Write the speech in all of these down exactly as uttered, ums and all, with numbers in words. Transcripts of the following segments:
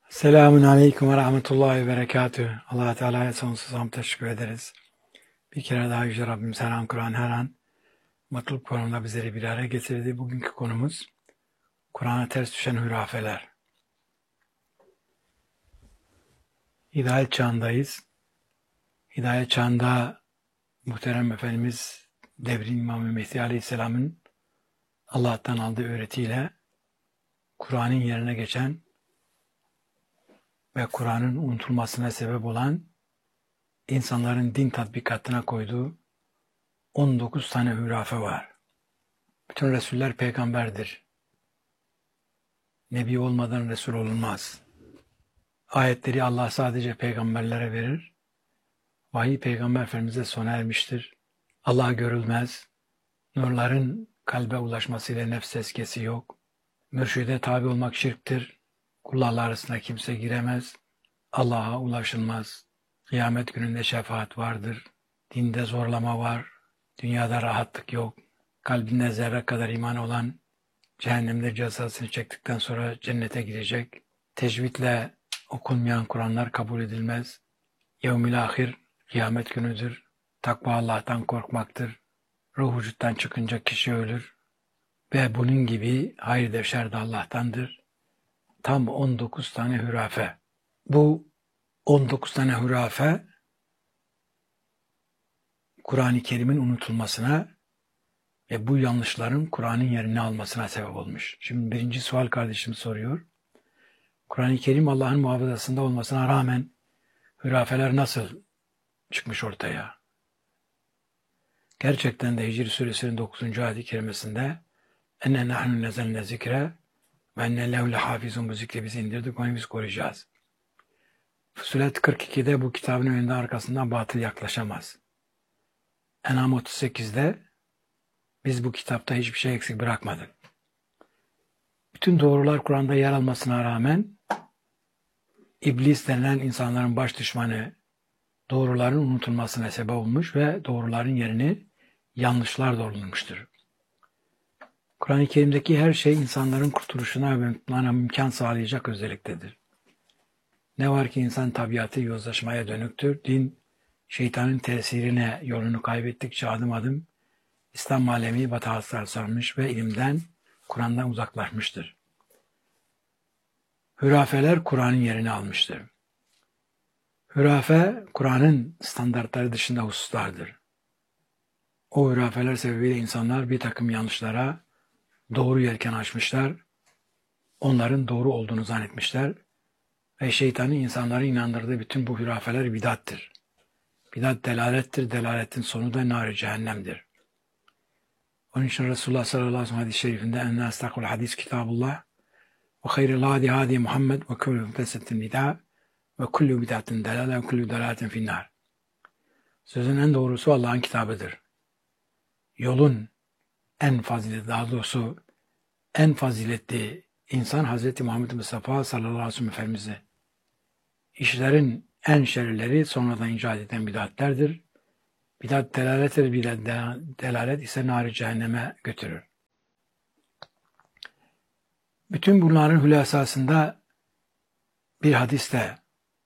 Selamun Aleyküm ve Rahmetullahi ve Berekatühü. Allah Teala'ya sonsuz hamd teşekkür ederiz. Bir kere daha Yüce Rabbim Selam Kur'an her an mutluluk konumunda bizleri bir araya getirdi. Bugünkü konumuz Kur'an'a ters düşen hurafeler. Hidayet çağındayız. Hidayet çağında muhterem Efendimiz devrin İmam-ı Mehdi Aleyhisselam'ın Allah'tan aldığı öğretiyle Kur'an'ın yerine geçen ve Kur'an'ın unutulmasına sebep olan insanların din tatbikatına koyduğu on dokuz tane hurafe var. Bütün Resuller peygamberdir. Nebi olmadan Resul olunmaz. Ayetleri Allah sadece peygamberlere verir. Vahiy Peygamber Efendimiz'e sona ermiştir. Allah görülmez. Nurların kalbe ulaşmasıyla nefs eskesi yok. Mürşide tabi olmak şirktir. Kullarla arasında kimse giremez. Allah'a ulaşılmaz. Kıyamet gününde şefaat vardır. Dinde zorlama var. Dünyada rahatlık yok. Kalbinde zerre kadar iman olan cehennemde cezasını çektikten sonra cennete girecek. Tecvidle okunmayan Kur'anlar kabul edilmez. Yevmil ahir kıyamet günüdür. Takva Allah'tan korkmaktır. Ruh vücuttan çıkınca kişi ölür. Ve bunun gibi hayır de şer de Allah'tandır. Tam on dokuz tane hurafe. Bu on dokuz tane hurafe Kur'an-ı Kerim'in unutulmasına ve bu yanlışların Kur'an'ın yerini almasına sebep olmuş. Şimdi birinci sual kardeşim soruyor. Kur'an-ı Kerim Allah'ın muhafazasında olmasına rağmen hurafeler nasıl çıkmış ortaya? Gerçekten de Hicr Suresinin dokuzuncu ayet-i kerimesinde enne nahnu nezelne zikre ve enne lehu lehafizun, bu zikri biz indirdik, onu biz koruyacağız. Fussilet kırk ikide bu kitabın önünde arkasından batıl yaklaşamaz. En'am otuz sekizde biz bu kitapta hiçbir şey eksik bırakmadık. Bütün doğrular Kur'an'da yer almasına rağmen İblis denilen insanların baş düşmanı doğruların unutulmasına sebep olmuş ve doğruların yerini yanlışlar doldurmuştur. Kur'an-ı Kerim'deki her şey insanların kurtuluşuna ve mutluluğuna imkan sağlayacak özelliktedir. Ne var ki insan tabiatı yozlaşmaya dönüktür. Din, şeytanın tesirine yolunu kaybettikçe adım adım İslam alemi batağıslar sarmış ve ilimden, Kur'an'dan uzaklaşmıştır. Hurafeler Kur'an'ın yerini almıştır. Hurafe, Kur'an'ın standartları dışında hususlardır. O hurafeler sebebiyle insanlar bir takım yanlışlara doğru yelken açmışlar, onların doğru olduğunu zannetmişler ve şeytanın insanları inandırdığı bütün bu hurafeler bidattir. Bidat delalettir, delaletin sonu da nar-ı cehennemdir. Onun için Resulullah sallallahu aleyhi ve sellem hadis-i şerifinde enne astakul hadis kitabullah ve hayril hadi hadi Muhammed ve kullu muhtesetin bid'a ve kullu bid'atin delale ve kullu delaletin finnar. Sözün en doğrusu Allah'ın kitabıdır. Yolun en faziletli, daha doğrusu en faziletli insan Hazreti Muhammed Mustafa sallallahu aleyhi ve sellem Efendimiz'e. İşlerin en şerlileri sonradan icat eden bid'atlerdir. Bidat delalettir, bidat delalet ise nar-ı cehenneme götürür. Bütün bunların hülasasında bir hadis de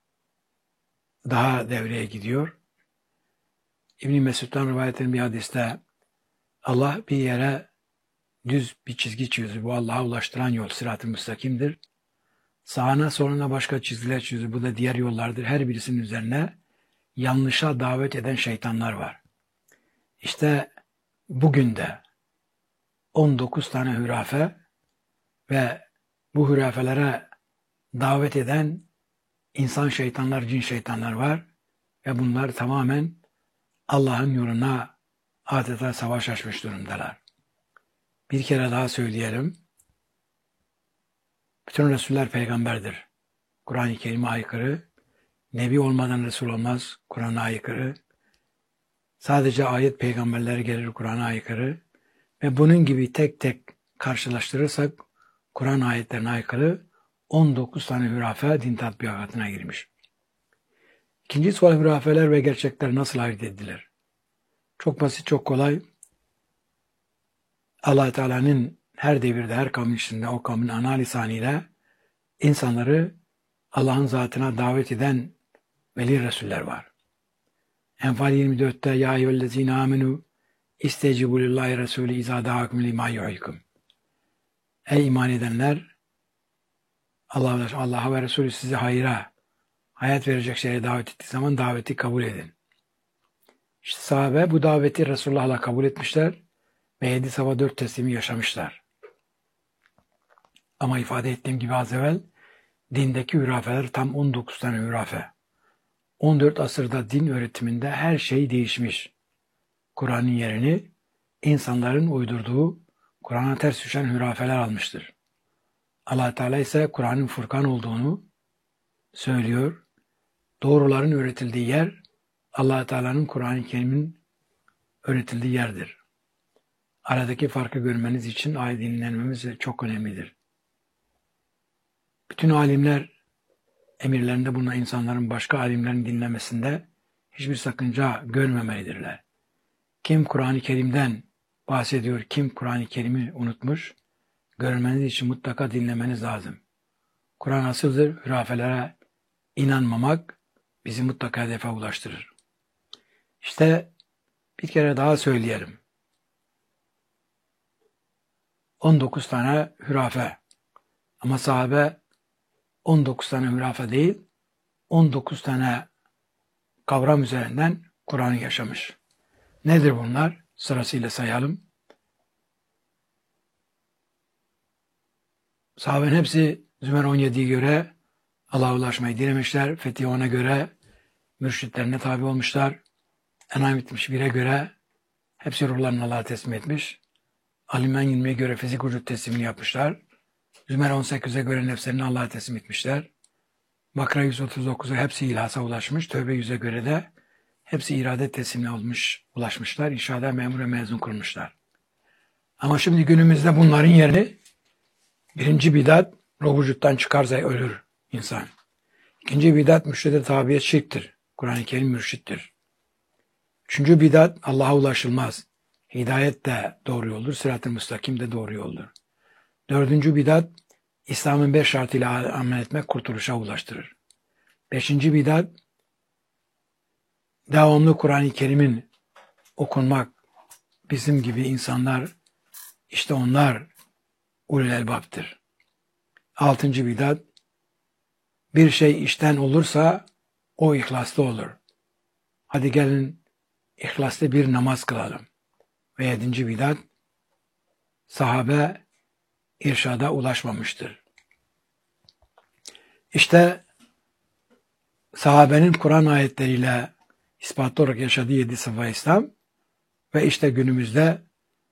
daha devreye gidiyor. İbn-i Mesud'dan rivayet edilen bir hadiste Allah bir yere düz bir çizgi çiziyor. Bu Allah'a ulaştıran yol sırat-ı müstakimdir. Sağına soluna başka çizgiler çiziyor. Bu da diğer yollardır. Her birisinin üzerine yanlışa davet eden şeytanlar var. İşte bugün de on dokuz tane hurafe ve bu hurafelere davet eden insan şeytanlar, cin şeytanlar var ve bunlar tamamen Allah'ın yoluna adeta savaş açmış durumdalar. Bir kere daha söyleyelim. Bütün Resuller peygamberdir. Kur'an-ı Kerim'e aykırı. Nebi olmadan Resul olmaz. Kur'an'a aykırı. Sadece ayet peygamberlere gelir, Kur'an'a aykırı. Ve bunun gibi tek tek karşılaştırırsak Kur'an ayetlerine aykırı on dokuz tane hurafe din tatbikatına girmiş. İkinci sual, hurafeler ve gerçekler nasıl ayırt edilir? Çok basit, çok kolay. Allah Teala'nın her devirde, her kavmin içinde o kavmin ana lisanıyla insanları Allah'ın zatına davet eden veli Resuller var. Enfal yirmi dörtte ya eyyühellezine amenu istecibu lillahi Resulü izâ da'akum limâ yuhyikum. Ey iman edenler, Allah Allah'a ve Resulü sizi hayra, hayat verecek şeye davet ettiği zaman daveti kabul edin. İşte sahabe bu daveti Resulullah'la kabul etmişler ve yedi safa dört teslimi yaşamışlar. Ama ifade ettiğim gibi az evvel dindeki hurafeler tam on dokuz tane hurafe. on dört asırda din öğretiminde her şey değişmiş. Kur'an'ın yerini insanların uydurduğu, Kur'an'a ters düşen hurafeler almıştır. Allah Teala ise Kur'an'ın Furkan olduğunu söylüyor. Doğruların öğretildiği yer Allah Teala'nın Kur'an-ı Kerim'in öğretildiği yerdir. Aradaki farkı görmeniz için ayet dinlememiz çok önemlidir. Bütün alimler emirlerinde bulunan insanların başka alimlerin dinlemesinde hiçbir sakınca görmemelidirler. Kim Kur'an-ı Kerim'den bahsediyor, kim Kur'an-ı Kerim'i unutmuş, görmeniz için mutlaka dinlemeniz lazım. Kur'an asıldır, hurafelere inanmamak bizi mutlaka hedefe ulaştırır. İşte bir kere daha söyleyelim. on dokuz tane hurafe. Ama sahabe on dokuz tane hurafe değil, on dokuz tane kavram üzerinden Kur'an'ı yaşamış. Nedir bunlar? Sırasıyla sayalım. Sahabenin hepsi Zümer on yediye göre Allah'a ulaşmayı dilemişler. Fethi ona göre mürşitlerine tabi olmuşlar. En'am yetmiş bire göre hepsi ruhlarını Allah'a teslim etmiş. Alimran yirmiye göre fizik vücut teslimini yapmışlar. Zümer on sekize göre nefslerini Allah'a teslim etmişler. Bakara yüz otuz dokuza hepsi ilhasa ulaşmış. Tövbe yüze göre de hepsi irade teslimine olmuş, ulaşmışlar. İnşaada memur ve mezun kurmuşlar. Ama şimdi günümüzde bunların yerini birinci bidat ruh vücuttan çıkarsa ölür insan. İkinci bidat mürşide tabiyet şirktir. Kur'an-ı Kerim mürşittir. Üçüncü bidat Allah'a ulaşılmaz. Hidayet de doğru yoldur, sırat-ı müstakim de doğru yoldur. Dördüncü bidat İslam'ın beş şartıyla amel etmek kurtuluşa ulaştırır. Beşinci bidat devamlı Kur'an-ı Kerim'in okunmak, bizim gibi insanlar, işte onlar ulul elbaptır. Altıncı bidat bir şey işten olursa o ihlaslı olur. Hadi gelin ihlaslı bir namaz kılalım. Ve yedinci bidat sahabe irşada ulaşmamıştır. İşte sahabenin Kur'an ayetleriyle ispatlı olarak yaşadığı yedi sıfa İslam ve işte günümüzde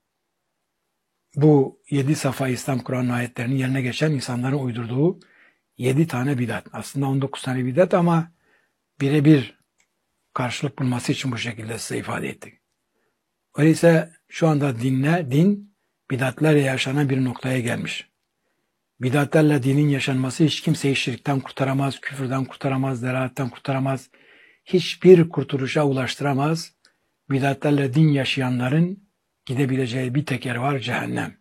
bu yedi safa İslam Kur'an ayetlerinin yerine geçen insanların uydurduğu yedi tane bidat. Aslında on dokuz tane bidat ama birebir karşılık bulması için bu şekilde size ifade ettik. Öyleyse şu anda dinle, din bidatlerle yaşanan bir noktaya gelmiş. Bidatlerle dinin yaşanması hiç kimseyi şirkten kurtaramaz, küfürden kurtaramaz, delaletten kurtaramaz. Hiçbir kurtuluşa ulaştıramaz. Bidatlerle din yaşayanların gidebileceği bir tek yer var, cehennem.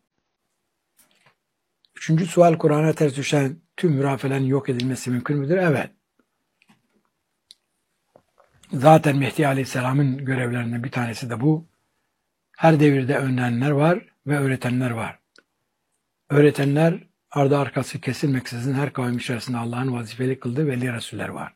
Üçüncü sual, Kur'an'a ters düşen tüm hurafelerin yok edilmesi mümkün müdür? Evet. Zaten Mehdi Aleyhisselam'ın görevlerinden bir tanesi de bu. Her devirde önlenenler var ve öğretenler var. Öğretenler ardı arkası kesilmeksizin her kavim içerisinde Allah'ın vazifeli kıldığı veli Resuller var.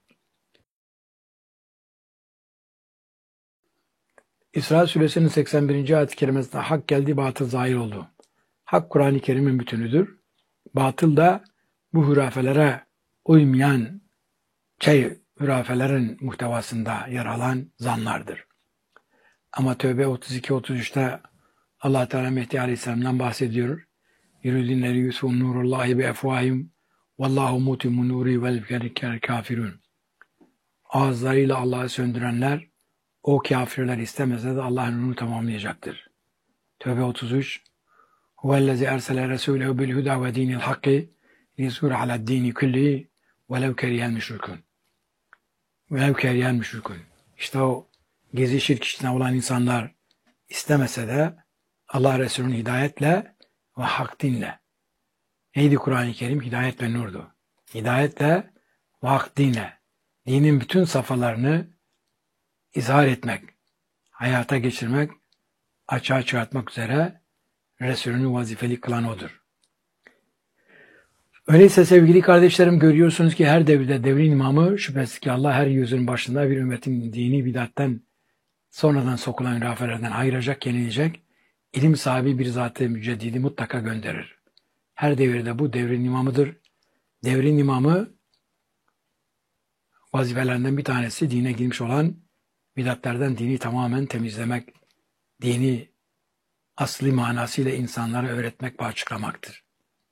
İsra Suresinin seksen birinci ayet-i kerimesinde hak geldi, batıl zahir oldu. Hak Kur'an-ı Kerim'in bütünüdür. Batıl da bu hurafelere uymayan şey hurafelerin muhtevasında yer alan zanlardır. Ama Tevbe otuz iki otuz üçte Allah Teala Mehdi Aleyhisselam'dan bahsediyor. Yürüdünleri yusufun nurullahi bi efvahim vallahu mutimmu nuri vel kâr kafirun. Ağızlarıyla Allah'ı söndürenler, o kafirler istemese de Allah'ın nurunu tamamlayacaktır. Tevbe otuz üç Huvellezî ersele resûlehu bil hudâ ve dînil hakkı liyuzhîra aled-dîni kullihi velev kerihel müşrikûn. Velev kerihel müşrikûn. İşte o gizli şirk içinde olan insanlar istemese de Allah Resulü'nün hidayetle ve hak dinle. Neydi Kur'an-ı Kerim? Hidayet ve nurdu. Hidayetle ve hak dinle, dinin bütün safhalarını izhar etmek, hayata geçirmek, açığa çıkartmak üzere Resulünü vazifeli kılan odur. Öyleyse sevgili kardeşlerim, görüyorsunuz ki her devirde devrin imamı, şüphesiz ki Allah her yüzün başında bir ümmetin dini bidatten sonradan sokulan hurafelerden ayıracak, yenilecek, ilim sahibi bir zat-ı müceddidi mutlaka gönderir. Her devirde bu devrin imamıdır. Devrin imamı vazifelerinden bir tanesi dine girmiş olan bidatlerden dini tamamen temizlemek, dini asli manasıyla insanlara öğretmek ve açıklamaktır.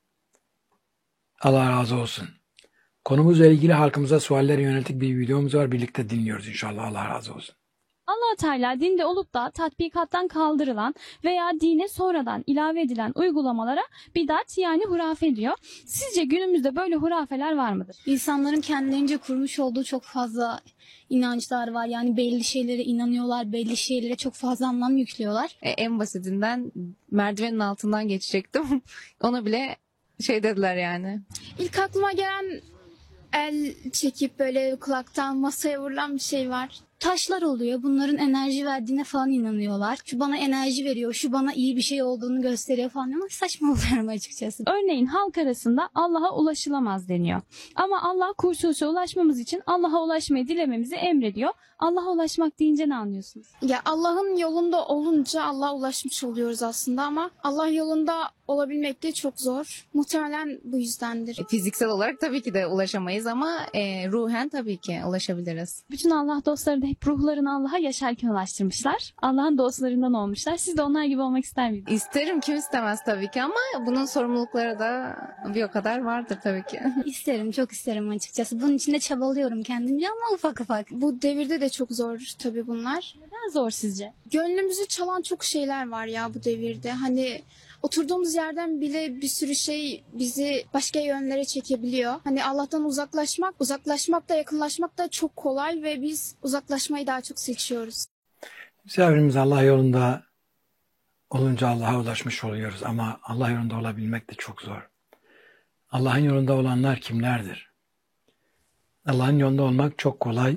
Allah razı olsun. Konumuzla ilgili halkımıza suallere yönelik bir videomuz var. Birlikte dinliyoruz inşallah. Allah razı olsun. Allah Teala dinde olup da tatbikattan kaldırılan veya dine sonradan ilave edilen uygulamalara bidat yani hurafe diyor. Sizce günümüzde böyle hurafeler var mıdır? İnsanların kendilerince kurmuş olduğu çok fazla inançlar var. Yani belli şeylere inanıyorlar, belli şeylere çok fazla anlam yüklüyorlar. E, en basitinden merdivenin altından geçecektim. Ona bile şey dediler yani. İlk aklıma gelen el çekip böyle kulaktan masaya vurulan bir şey var. Taşlar oluyor. Bunların enerji verdiğine falan inanıyorlar. Şu bana enerji veriyor, şu bana iyi bir şey olduğunu gösteriyor falan. Ama saçma oluyorum açıkçası. Örneğin halk arasında Allah'a ulaşılamaz deniyor. Ama Allah kurtuluşa ulaşmamız için Allah'a ulaşmayı dilememizi emrediyor. Allah'a ulaşmak deyince ne anlıyorsunuz? Ya Allah'ın yolunda olunca Allah'a ulaşmış oluyoruz aslında ama Allah yolunda olabilmek de çok zor. Muhtemelen bu yüzdendir. E, fiziksel olarak tabii ki de ulaşamayız ama e, ruhen tabii ki ulaşabiliriz. Bütün Allah dostları da hep ruhlarını Allah'a yaşarken ulaştırmışlar. Allah'ın dostlarından olmuşlar. Siz de onlar gibi olmak ister miydiniz? İsterim, kim istemez tabii ki ama bunun sorumlulukları da bir o kadar vardır tabii ki. İsterim, çok isterim açıkçası. Bunun için de çabalıyorum kendimce ama ufak ufak. Bu devirde de çok zor tabii bunlar. Neden zor sizce? Gönlümüzü çalan çok şeyler var ya bu devirde. Hani oturduğumuz yerden bile bir sürü şey bizi başka yönlere çekebiliyor. Hani Allah'tan uzaklaşmak, uzaklaşmak da yakınlaşmak da çok kolay ve biz uzaklaşmayı daha çok seçiyoruz. Misafirimiz Allah yolunda olunca Allah'a ulaşmış oluyoruz ama Allah yolunda olabilmek de çok zor. Allah'ın yolunda olanlar kimlerdir? Allah'ın yolunda olmak çok kolay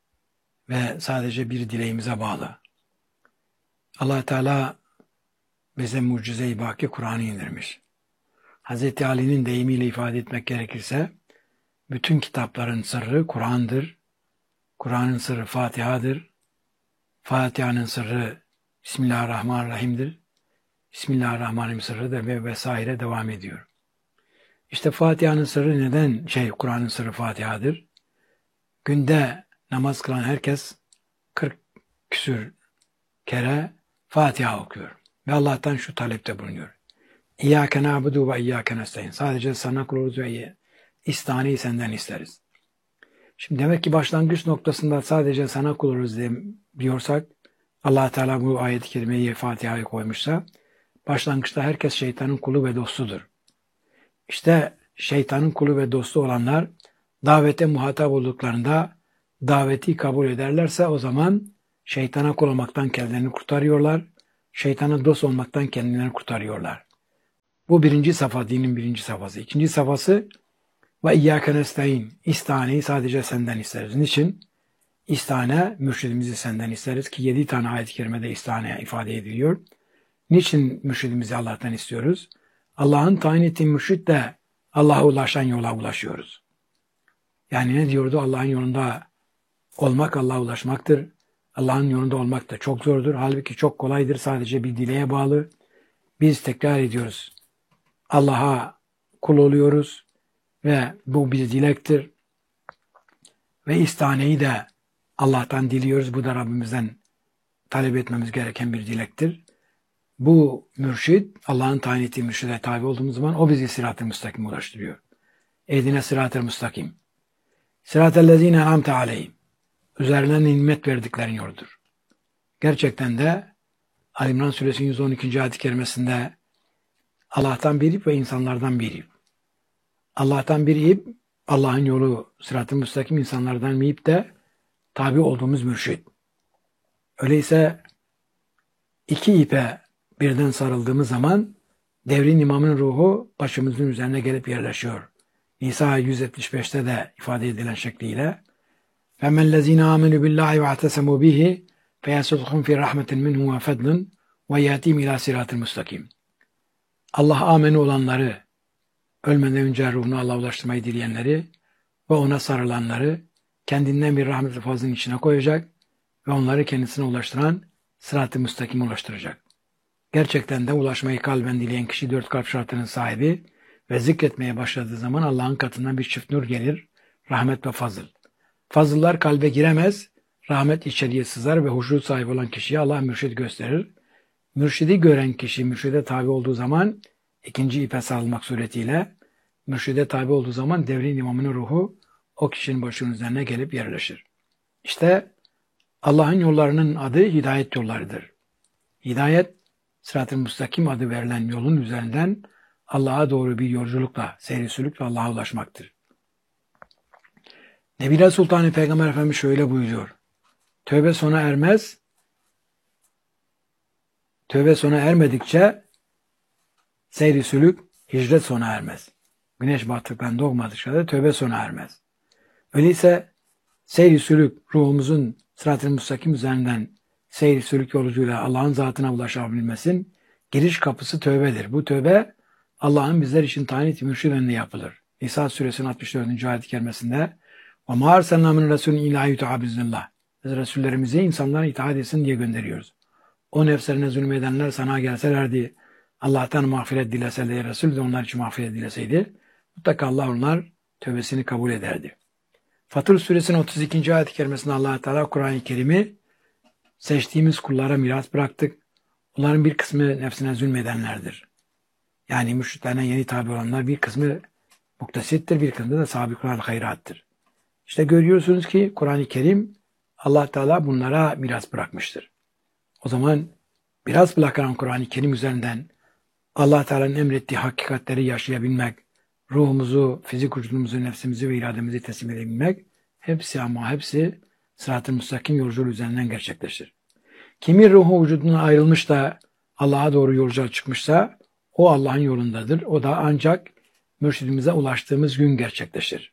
ve sadece bir dileğimize bağlı. Allah Teala bize mucize-i baki Kur'an'ı indirmiş. Hazreti Ali'nin deyimiyle ifade etmek gerekirse, bütün kitapların sırrı Kur'an'dır. Kur'an'ın sırrı Fatiha'dır. Fatiha'nın sırrı Bismillahirrahmanirrahim'dir. Bismillahirrahmanirrahim sırrı da ve vesaire devam ediyor. İşte Fatiha'nın sırrı neden şey Kur'an'ın sırrı Fatiha'dır? Günde namaz kılan herkes kırk küsür kere Fatiha okuyor. Ve Allah'tan şu talepte bulunuyor. İyyâke na'budu ve iyyâke nestaîn. Sadece sana kuluz ve istaneyi senden isteriz. Şimdi demek ki başlangıç noktasında sadece sana kuluz diyorsak, Allah Teala bu ayet-i kerimeyi Fatiha'ya koymuşsa, başlangıçta herkes şeytanın kulu ve dostudur. İşte şeytanın kulu ve dostu olanlar davete muhatap olduklarında daveti kabul ederlerse o zaman şeytana kul olmaktan kendilerini kurtarıyorlar. Şeytana dost olmaktan kendilerini kurtarıyorlar. Bu birinci safa, dinin birinci safhası. İkinci safhası ve iyyâke nestaîn. İstaneyi sadece senden isteriz. Niçin? İstane, mürşidimizi senden isteriz ki yedi tane ayet-i kerimede istane ifade ediliyor. Niçin mürşidimizi Allah'tan istiyoruz? Allah'ın tayin ettiği mürşidle Allah'a ulaşan yola ulaşıyoruz. Yani ne diyordu? Allah'ın yolunda olmak Allah'a ulaşmaktır. Allah'ın yolunda olmak da çok zordur. Halbuki çok kolaydır. Sadece bir dileğe bağlı. Biz tekrar ediyoruz. Allah'a kul oluyoruz ve bu bir dilektir. Ve istaneyi de Allah'tan diliyoruz. Bu da Rabbimizden talep etmemiz gereken bir dilektir. Bu mürşid, Allah'ın tayin ettiği mürşide tabi olduğumuz zaman o bizi sırat-ı müstakime ulaştırıyor. Ehdine sırat-ı müstakim. Sırat-ellezine en'amte aleyhim. Üzerine nimet verdiklerin yoludur. Gerçekten de Ali İmran Suresinin yüz on ikinci ayet-i kerimesinde Allah'tan bir ip ve insanlardan bir ip. Allah'tan bir ip, Allah'ın yolu sırat-ı müstakim, insanlardan bir ip de tabi olduğumuz mürşid. Öyleyse iki ipe birden sarıldığımız zaman devrin imamının ruhu başımızın üzerine gelip yerleşiyor. Nisa yüz yetmiş beşte de ifade edilen şekliyle فَمَنْ الَّذ۪ينَ آمَنُوا بِاللّٰهِ وَاعْتَسَمُوا بِهِ فَيَسُدْخُمْ فِي رَحْمَةٍ مِنْهُ وَفَضْلٍ وَيَاتِيمْ اِلٰى صِرَاطٍ مُسْتَقِيمٍ. Allah ameni olanları, ölmeden önce ruhunu Allah'a ulaştırmayı dileyenleri ve ona sarılanları kendinden bir rahmet ve fazlın içine koyacak ve onları kendisine ulaştıran sırat-ı müstakime ulaştıracak. Gerçekten de ulaşmayı kalben dileyen kişi dört kalp şartının sahibi ve zikretmeye başladığı zaman Allah'ın katından bir çift nur gelir, rahmet ve fazıl. Fazıllar kalbe giremez, rahmet içeriye sızar ve huşu sahibi olan kişiye Allah mürşid gösterir. Mürşidi gören kişi mürşide tabi olduğu zaman ikinci ipe sarılmak suretiyle mürşide tabi olduğu zaman devrin imamının ruhu o kişinin başının üzerine gelip yerleşir. İşte Allah'ın yollarının adı hidayet yollarıdır. Hidayet, sırat-ı müstakim adı verilen yolun üzerinden Allah'a doğru bir yolculukla, seyri sülükle Allah'a ulaşmaktır. Nebile Sultan-ı Peygamber Efendimiz şöyle buyuruyor. Tövbe sona ermez, tövbe sona ermedikçe seyri sülük, hicret sona ermez. Güneş battıktan doğmadıkça da tövbe sona ermez. Öyleyse seyri sülük, ruhumuzun sırat-ı müstakim üzerinden seyri sülük yolculuğuyla Allah'ın zatına ulaşabilmesin, giriş kapısı tövbedir. Bu tövbe Allah'ın bizler için tayin ettiği mürşid önünde yapılır. İsa suresinin altmış dördüncü ayet-i kerimesinde وَمَا أَرْسَلْنَا مِنْ رَسُولٍ اِلَٰهِ يُتَعَى بِزْنِ. Biz Resullerimizi insanlara itaat etsin diye gönderiyoruz. O nefslerine zulmedenler sana gelselerdi, Allah'tan mağfiret dileselerdi, Resul de onlar için mağfiret dileseydi, mutlaka Allah onlar tövbesini kabul ederdi. Fatır suresinin otuz ikinci ayet-i kerimesinde Allah Teala Kur'an-ı Kerim'i seçtiğimiz kullara miras bıraktık. Onların bir kısmı nefsine zulmedenlerdir. Yani mürşitlerine yeni tabi olanlar bir kısmı muktesittir, bir kısmı da sabıkul hayrattır. İşte görüyorsunuz ki Kur'an-ı Kerim Allah Teala bunlara miras bırakmıştır. O zaman miras bırakan Kur'an-ı Kerim üzerinden Allah Teala'nın emrettiği hakikatleri yaşayabilmek, ruhumuzu, fizik vücudumuzu, nefsimizi ve irademizi teslim edebilmek, hepsi ama hepsi sırat-ı müstakim yolculuğu üzerinden gerçekleşir. Kimin ruhu vücudundan ayrılmış da Allah'a doğru yolculuğa çıkmışsa o Allah'ın yolundadır. O da ancak mürşidimize ulaştığımız gün gerçekleşir.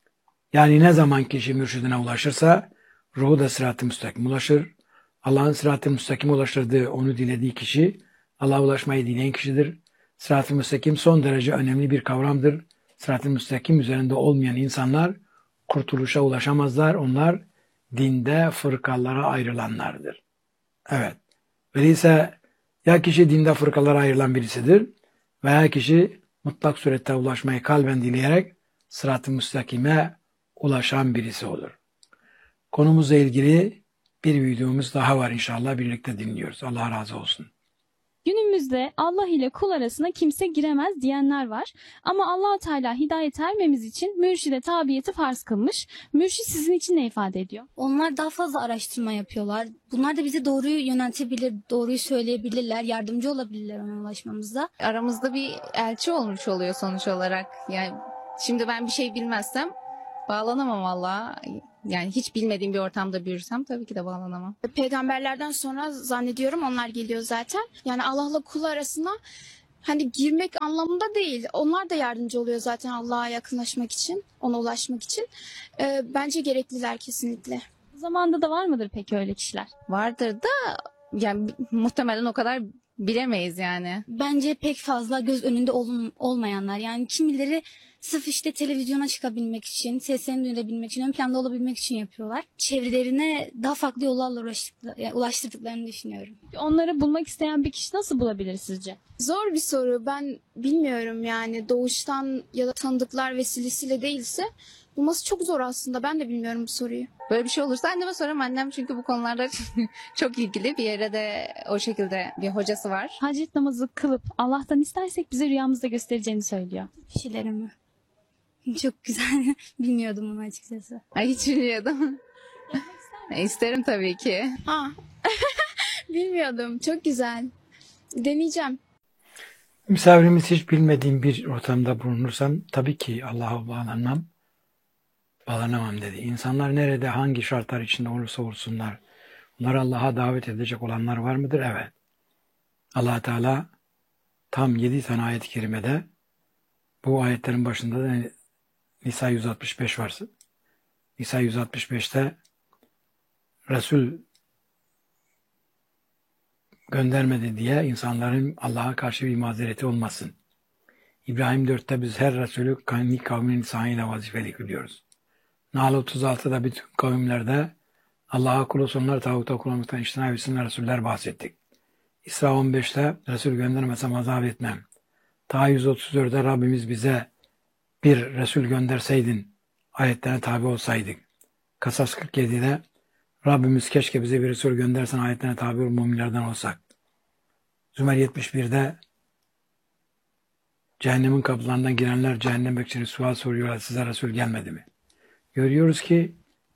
Yani ne zaman kişi mürşidine ulaşırsa ruhu da sırat-ı müstakim ulaşır. Allah'ın sırat-ı müstakim ulaştırdığı, onu dilediği kişi Allah'a ulaşmayı dileyen kişidir. Sırat-ı müstakim son derece önemli bir kavramdır. Sırat-ı müstakim üzerinde olmayan insanlar kurtuluşa ulaşamazlar. Onlar dinde fırkalara ayrılanlardır. Evet. Öyleyse ya kişi dinde fırkalara ayrılan birisidir veya kişi mutlak surette ulaşmayı kalben dileyerek sırat-ı müstakime ulaşan birisi olur. Konumuzla ilgili bir videomuz daha var inşallah birlikte dinliyoruz. Allah razı olsun. Günümüzde Allah ile kul arasına kimse giremez diyenler var. Ama Allah Teala hidayet ermemiz için mürşide tabiyeti farz kılmış. Mürşid sizin için ne ifade ediyor? Onlar daha fazla araştırma yapıyorlar. Bunlar da bizi doğruyu yöneltebilir, doğruyu söyleyebilirler, yardımcı olabilirler ona ulaşmamızda. Aramızda bir elçi olmuş oluyor sonuç olarak. Yani şimdi ben bir şey bilmezsem bağlanamam valla. Yani hiç bilmediğim bir ortamda büyürsem tabii ki de bağlanamam. Peygamberlerden sonra zannediyorum onlar geliyor zaten. Yani Allah'la kul arasına hani girmek anlamında değil. Onlar da yardımcı oluyor zaten Allah'a yakınlaşmak için, ona ulaşmak için. Ee, bence gerekliler kesinlikle. Bu zamanda da var mıdır peki öyle kişiler? Vardır da yani muhtemelen o kadar bilemeyiz yani. Bence pek fazla göz önünde olun, olmayanlar. Yani kimileri sırf işte televizyona çıkabilmek için, seslerini duyurabilmek için, ön planda olabilmek için yapıyorlar. Çevrelerine daha farklı yollarla ulaştık- yani ulaştırdıklarını düşünüyorum. Onları bulmak isteyen bir kişi nasıl bulabilir sizce? Zor bir soru. Ben bilmiyorum yani doğuştan ya da tanıdıklar vesilesiyle değilse bulması çok zor aslında. Ben de bilmiyorum bu soruyu. Böyle bir şey olursa anneme sorarım. Annem çünkü bu konularda çok ilgili. Bir yere de o şekilde bir hocası var. Hacet namazı kılıp Allah'tan istersek bize rüyamızda göstereceğini söylüyor. Kişilerimi. Çok güzel. Bilmiyordum onu açıkçası. Ay hiç bilmiyordum. İsterim tabii ki. Ha. Bilmiyordum. Çok güzel. Deneyeceğim. Misafirimiz hiç bilmediğim bir ortamda bulunursam tabii ki Allah'a bağlanmam, bağlanamam dedi. İnsanlar nerede, hangi şartlar içinde olursa olsunlar, onları Allah'a davet edecek olanlar var mıdır? Evet. Allah Teala tam yedi tane ayet-i kerimede bu ayetlerin başında da Nisa yüz altmış beş varsa, Nisa yüz altmış beşte Resul göndermedi diye insanların Allah'a karşı bir mazereti olmasın. İbrahim dörtte biz her Resulü kendi kavminin lisanıyla vazifeli kılıyoruz. Nahl otuz altıda bütün kavimlerde Allah'a kul olsunlar, tağuta kul olmaktan iştina etsinler Resuller bahsettik. İsra on beşte Resul göndermesem azap etmem. Ta yüz otuz dörtte Rabbimiz bize bir Resul gönderseydin, ayetlerine tabi olsaydık. Kasas kırk yedide Rabbimiz keşke bize bir Resul göndersen ayetlerine tabi ol müminlerden olsak. Zümer yetmiş birde cehennemin kapılarından girenler cehennem bekçileri sual soruyorlar, size Resul gelmedi mi? Görüyoruz ki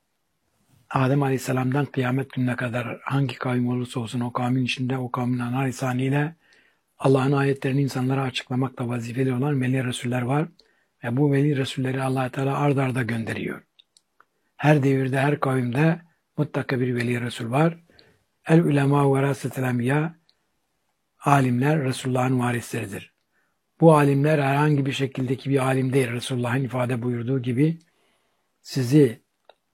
Adem Aleyhisselam'dan kıyamet gününe kadar hangi kavim olursa olsun o kavmin içinde o kavmin ana lisaniyle Allah'ın ayetlerini insanlara açıklamakla vazifeli olan veli Resuller var. Ve bu veli Resulleri Allah Teala ard arda gönderiyor. Her devirde, her kavimde mutlaka bir veli Resul var. El ulema verasetel enbiya, alimler Resulullah'ın varisleridir. Bu alimler herhangi bir şekildeki bir alim değil. Resulullah'ın ifade buyurduğu gibi sizi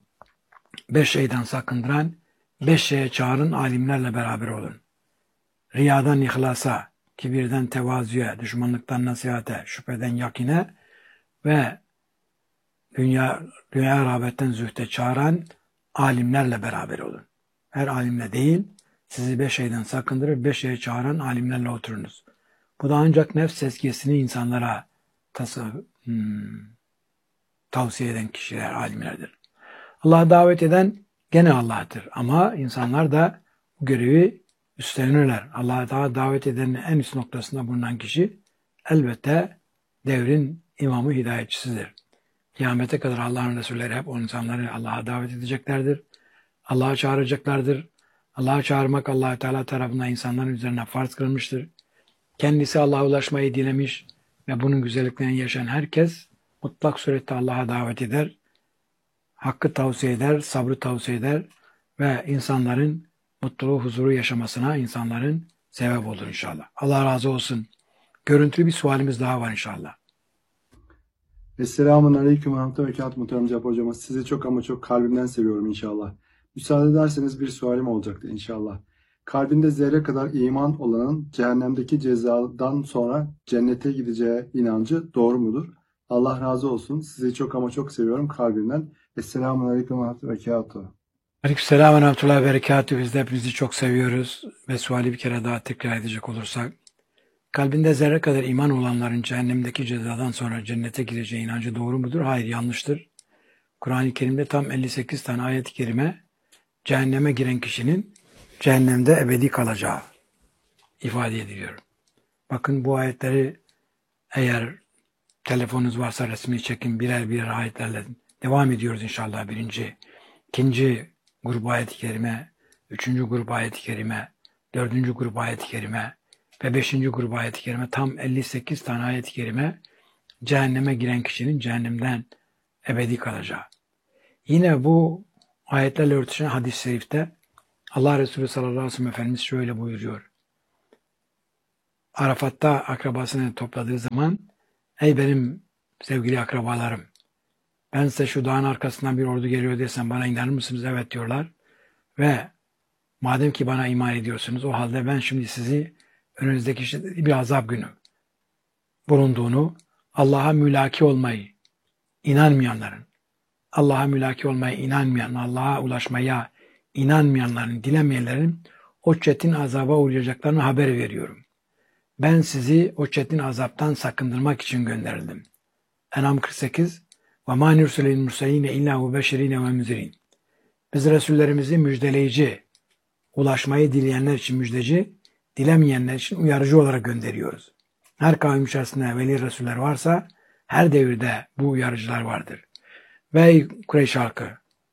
beş şeyden sakındıran, beş şeye çağırın, alimlerle beraber olun. Riyadan ihlasa, kibirden tevazuya, düşmanlıktan nasihate, şüpheden yakine ve dünya, dünya rağbetten zühde çağıran alimlerle beraber olun. Her alimle değil, sizi beş şeyden sakındırır, beş şeye çağıran alimlerle oturunuz. Bu da ancak nefs tezkiyesini insanlara tası, hmm, tavsiye eden kişiler, alimlerdir. Allah'a davet eden gene Allah'tır. Ama insanlar da bu görevi üstlenirler. Allah'a davet edenin en üst noktasında bulunan kişi elbette devrin imamı, hidayetçisidir. Kıyamete kadar Allah'ın Resulleri hep o insanları Allah'a davet edeceklerdir. Allah'a çağıracaklardır. Allah'a çağırmak Allah Teala tarafından insanların üzerine farz kılınmıştır. Kendisi Allah'a ulaşmayı dilemiş ve bunun güzelliklerini yaşayan herkes mutlak surette Allah'a davet eder. Hakkı tavsiye eder, sabrı tavsiye eder ve insanların mutluluğu, huzuru yaşamasına insanların sebep olur inşallah. Allah razı olsun. Görüntülü bir sualimiz daha var inşallah. Esselamun Aleyküm ve Rahmetullah ve Berekatuhu Muhterem Cevap Hocama. Sizi çok ama çok kalbimden seviyorum inşallah. Müsaade ederseniz bir sualim olacaktı inşallah. Kalbinde zerre kadar iman olanın cehennemdeki cezadan sonra cennete gideceği inancı doğru mudur? Allah razı olsun. Sizi çok ama çok seviyorum kalbimden. Esselamun Aleyküm ve Rahmetullah ve Berekatuhu. Aleykümselam ve Rahmetullah ve Berekatuhu. Biz de hepinizi çok seviyoruz ve suali bir kere daha tekrar edecek olursak. Kalbinde zerre kadar iman olanların cehennemdeki cezadan sonra cennete gireceği inancı doğru mudur? Hayır, yanlıştır. Kur'an-ı Kerim'de tam elli sekiz tane ayet-i kerime cehenneme giren kişinin cehennemde ebedi kalacağı ifade ediliyor. Bakın bu ayetleri eğer telefonunuz varsa resmini çekin, birer birer ayetlerle devam ediyoruz inşallah. Birinci, ikinci grup ayet-i kerime, üçüncü grup ayet-i kerime, dördüncü grup ayet-i kerime ve beşinci grup ayet-i kerime, tam elli sekiz tane ayet-i kerime cehenneme giren kişinin cehennemden ebedi kalacağı. Yine bu ayetlerle örtüşen hadis-i şerifte Allah Resulü sallallahu aleyhi ve sellem Efendimiz şöyle buyuruyor. Arafat'ta akrabasını topladığı zaman, ey benim sevgili akrabalarım, ben size şu dağın arkasından bir ordu geliyor desem bana inanır mısınız? Evet diyorlar. Ve madem ki bana iman ediyorsunuz, o halde ben şimdi sizi önünüzdeki şiddetli bir azap günü bulunduğunu, Allah'a mülaki olmayı inanmayanların, Allah'a mülaki olmaya inanmayan, Allah'a ulaşmaya inanmayanların, dilemeyenlerin o çetin azaba uğrayacaklarını haber veriyorum. Ben sizi o çetin azaptan sakındırmak için gönderildim. En'am kırk sekiz ve mâ nursilil murseline illâ hu beşerîne ve müzirin. Biz Resullerimizi müjdeleyici, ulaşmayı dileyenler için müjdeci, dilemeyenler için uyarıcı olarak gönderiyoruz. Her kavim içerisinde veli Resuller varsa her devirde bu uyarıcılar vardır. Ve Kureyş halkı,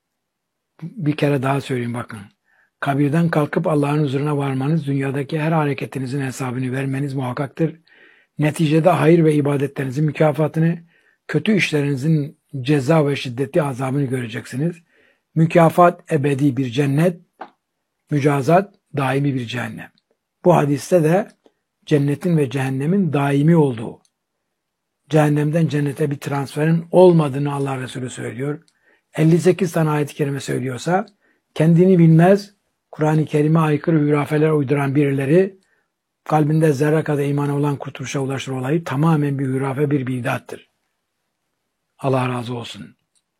bir kere daha söyleyeyim bakın. Kabirden kalkıp Allah'ın huzuruna varmanız, dünyadaki her hareketinizin hesabını vermeniz muhakkaktır. Neticede hayır ve ibadetlerinizin mükafatını, kötü işlerinizin ceza ve şiddetli azabını göreceksiniz. Mükafat ebedi bir cennet, mücazat daimi bir cehennem. Bu hadiste de cennetin ve cehennemin daimi olduğu, cehennemden cennete bir transferin olmadığını Allah Resulü söylüyor. elli sekiz tane ayet-i kerime söylüyorsa kendini bilmez, Kur'an-ı Kerim'e aykırı hurafeler uyduran birileri kalbinde zerre kadar imana olan kurtuluşa ulaşır olayı tamamen bir hurafe, bir bidattır. Allah razı olsun.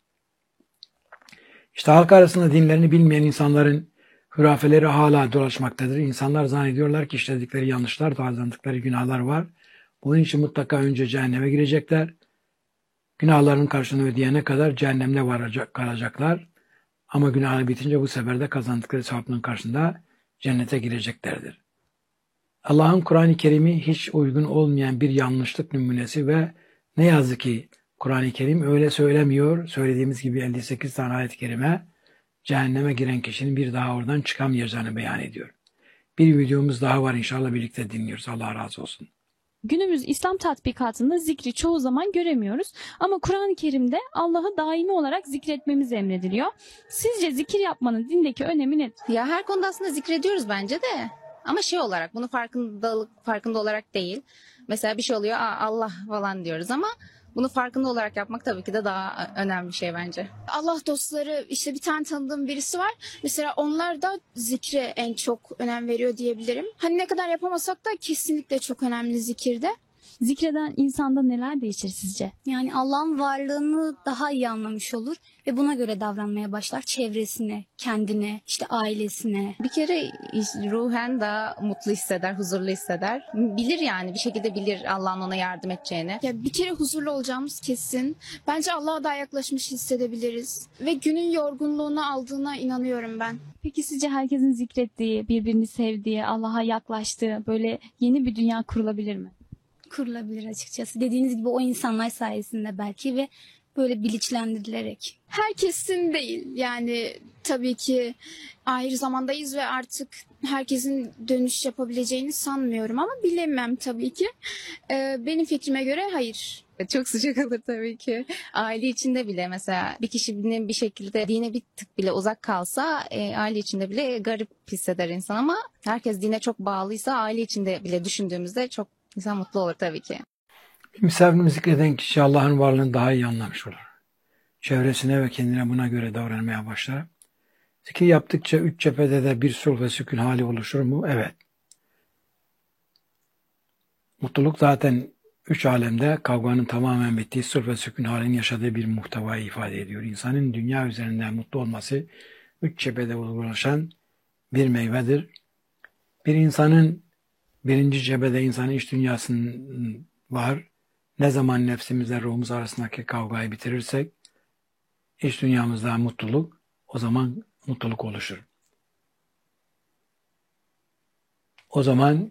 İşte halk arasında dinlerini bilmeyen insanların hurafeleri hala dolaşmaktadır. İnsanlar zannediyorlar ki işledikleri yanlışlar, kazandıkları günahlar var. Bunun için mutlaka önce cehenneme girecekler. Günahların karşılığını ödeyene kadar cehennemde varacak, kalacaklar. Ama günahı bitince bu sefer de kazandıkları sevapların karşısında cennete gireceklerdir. Allah'ın Kur'an-ı Kerim'i hiç uygun olmayan bir yanlışlık numunesi ve ne yazık ki Kur'an-ı Kerim öyle söylemiyor. Söylediğimiz gibi elli sekiz tane ayet-i kerime cehenneme giren kişinin bir daha oradan çıkamayacağını beyan ediyor. Bir videomuz daha var, inşallah birlikte dinliyoruz. Allah razı olsun. Günümüz İslam tatbikatında zikri çoğu zaman göremiyoruz ama Kur'an-ı Kerim'de Allah'ı daimi olarak zikretmemiz emrediliyor. Sizce zikir yapmanın dindeki önemi nedir? Ya her konuda aslında zikrediyoruz bence de. Ama şey olarak, bunu farkındalık farkında olarak değil. Mesela bir şey oluyor, Aa, Allah falan diyoruz ama bunu farkında olarak yapmak tabii ki de daha önemli bir şey bence. Allah dostları, işte bir tane tanıdığım birisi var. Mesela onlar da zikre en çok önem veriyor diyebilirim. Hani ne kadar yapamasak da kesinlikle çok önemli zikirde. Zikreden insanda neler değişir sizce? Yani Allah'ın varlığını daha iyi anlamış olur ve buna göre davranmaya başlar. Çevresine, kendine, işte ailesine. Bir kere ruhen daha mutlu hisseder, huzurlu hisseder. Bilir yani, bir şekilde bilir Allah'ın ona yardım edeceğini. Ya bir kere huzurlu olacağımız kesin. Bence Allah'a daha yaklaşmış hissedebiliriz. Ve günün yorgunluğunu aldığına inanıyorum ben. Peki sizce herkesin zikrettiği, birbirini sevdiği, Allah'a yaklaştığı böyle yeni bir dünya kurulabilir mi? Kurulabilir açıkçası. Dediğiniz gibi o insanlar sayesinde belki ve böyle bilinçlendirilerek. Herkesin değil. Yani tabii ki ayrı zamandayız ve artık herkesin dönüş yapabileceğini sanmıyorum ama bilemem tabii ki. Ee, benim fikrime göre hayır. Çok sıcak olur tabii ki. Aile içinde bile mesela bir kişinin bir şekilde dine bir tık bile uzak kalsa e, aile içinde bile garip hisseder insan ama herkes dine çok bağlıysa aile içinde bile düşündüğümüzde çok insan mutlu olur tabii ki. Bir misafirini zikreden kişi Allah'ın varlığını daha iyi anlamış olur. Çevresine ve kendine buna göre davranmaya başlar. Zikir yaptıkça üç cephede de bir sulh ve sükun hali oluşur mu? Evet. Mutluluk zaten üç alemde kavganın tamamen bittiği sulh ve sükun halinin yaşadığı bir muhtevayı ifade ediyor. İnsanın dünya üzerinde mutlu olması üç cephede ulaşan bir meyvedir. Bir insanın birinci cephede insanın iç dünyasının var. Ne zaman nefsimizle ruhumuz arasındaki kavgayı bitirirsek iç dünyamızda mutluluk, o zaman mutluluk oluşur. O zaman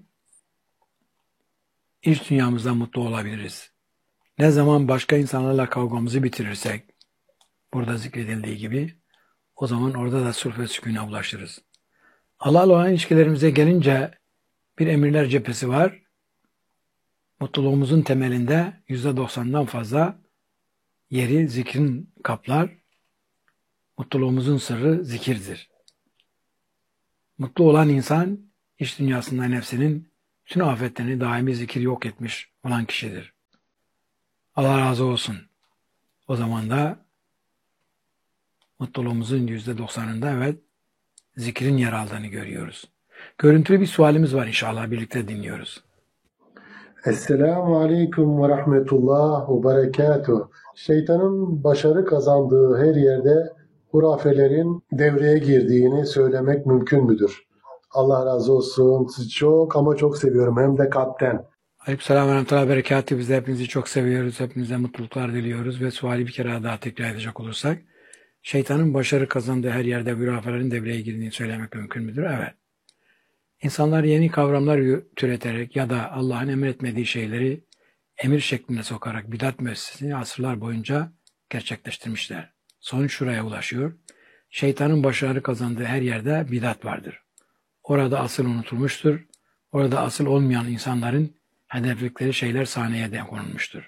iç dünyamızda mutlu olabiliriz. Ne zaman başka insanlarla kavgamızı bitirirsek, burada zikredildiği gibi, o zaman orada da sulh ve sükûne ulaşırız. Allah'la olan ilişkilerimize gelince bir emirler cephesi var. Mutluluğumuzun temelinde yüzde doksandan fazla yeri zikrin kaplar. Mutluluğumuzun sırrı zikirdir. Mutlu olan insan iç dünyasında nefsinin bütün afetlerini daimi zikir yok etmiş olan kişidir. Allah razı olsun. O zaman da mutluluğumuzun yüzde doksanında evet zikrin yer aldığını görüyoruz. Görüntülü bir sualimiz var, inşallah birlikte dinliyoruz. Esselamu Aleyküm ve Rahmetullah ve Berekatuhu. Şeytanın başarı kazandığı her yerde hurafelerin devreye girdiğini söylemek mümkün müdür? Allah razı olsun. Sizi çok ama çok seviyorum. Hem de kalpten. Aleykümselam ve rahmetullahi ve berekatuhu. Biz de hepinizi çok seviyoruz. Hepinize mutluluklar diliyoruz. Ve suali bir kere daha tekrar edecek olursak, şeytanın başarı kazandığı her yerde hurafelerin devreye girdiğini söylemek mümkün müdür? Evet. İnsanlar yeni kavramlar türeterek ya da Allah'ın emretmediği şeyleri emir şeklinde sokarak bidat müessesesini asırlar boyunca gerçekleştirmişler. Sonuç şuraya ulaşıyor. Şeytanın başarı kazandığı her yerde bidat vardır. Orada asıl unutulmuştur. Orada asıl olmayan insanların hedefledikleri şeyler sahneye de konulmuştur.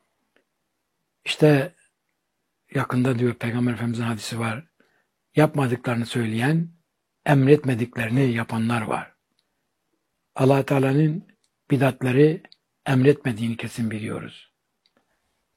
İşte yakında diyor Peygamber Efendimiz'in hadisi var. Yapmadıklarını söyleyen, emretmediklerini yapanlar var. Allah Teala'nın bidatları emretmediğini kesin biliyoruz.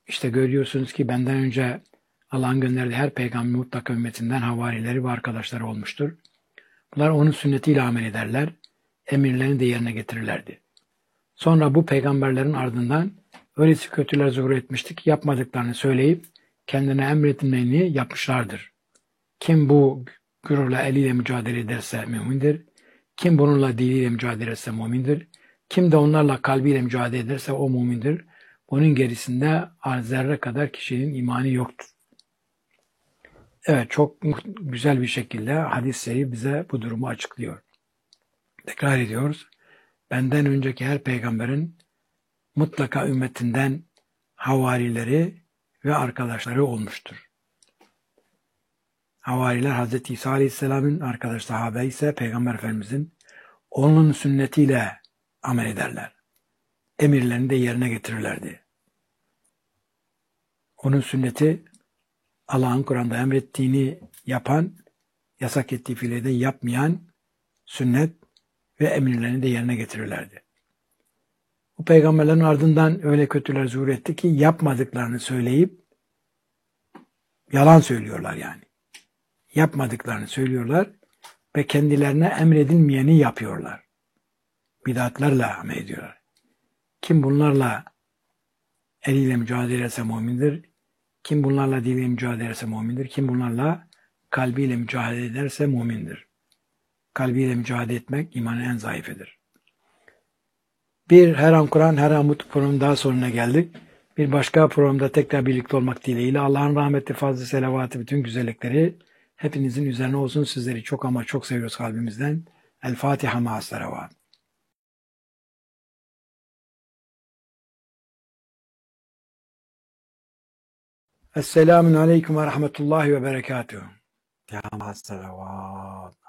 İşte görüyorsunuz ki benden önce Allah'ın gönderdiği her peygamber mutlaka ümmetinden havarileri ve arkadaşları olmuştur. Bunlar onun sünnetiyle amel ederler, emirlerini de yerine getirirlerdi. Sonra bu peygamberlerin ardından öylesi kötüler zuhur etmişti ki yapmadıklarını söyleyip kendine emredilmeni yapmışlardır. Kim bu gururla eliyle mücadele ederse mümindir. Kim bununla diliyle mücadele ederse mümindir. Kim de onlarla kalbiyle mücadele ederse o mümindir. Onun gerisinde zerre kadar kişinin imanı yoktur. Evet, çok güzel bir şekilde hadis-i bize bu durumu açıklıyor. Tekrar ediyoruz. Benden önceki her peygamberin mutlaka ümmetinden havarileri ve arkadaşları olmuştur. Havariler Hazreti İsa Aleyhisselam'ın arkadaş sahabe ise Peygamber Efendimizin onun sünnetiyle amel ederler. Emirlerini de yerine getirirlerdi. Onun sünneti Allah'ın Kur'an'da emrettiğini yapan, yasak ettiği fiili de yapmayan sünnet ve emirlerini de yerine getirirlerdi. Bu peygamberlerin ardından öyle kötüler zuhur etti ki yapmadıklarını söyleyip yalan söylüyorlar yani. Yapmadıklarını söylüyorlar ve kendilerine emredilmeyeni yapıyorlar. Bidatlarla amel ediyorlar. Kim bunlarla eliyle mücadele ederse mümindir. Kim bunlarla diliyle mücadele ederse mümindir. Kim bunlarla kalbiyle mücadele ederse mümindir. Kalbiyle mücadele etmek imanın en zayıfıdır. Bir Her An Kur'an, Her An Mutlu programının daha sonuna geldik. Bir başka programda tekrar birlikte olmak dileğiyle Allah'ın rahmeti, fazlı selavatı, bütün güzellikleri hepinizin üzerine olsun. Sizleri çok ama çok seviyoruz kalbimizden. El Fatiha ma'as salavat. Esselamun aleyküm ve rahmetullahi ve berekatuhu. Ya ma'as salavat.